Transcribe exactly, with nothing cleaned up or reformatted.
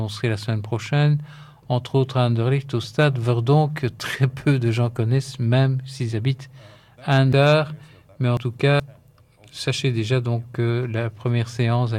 annoncerai la semaine prochaine, entre autres à Anderlecht, au stade Verdon, que très peu de gens connaissent, même s'ils habitent à Ander. Mais en tout cas, sachez déjà donc que la première séance